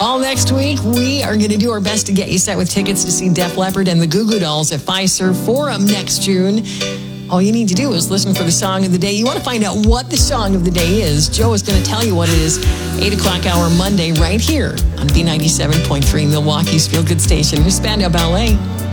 All next week, we are going to do our best to get you set with tickets to see Def Leppard and the Goo Goo Dolls at Fiserv Forum next June. All you need to do is listen for the song of the day. You want to find out what the song of the day is. Joe is going to tell you what it is. 8 o'clock hour Monday right here on B97.3, Milwaukee's Feel Good Station. Here's Spandau Ballet.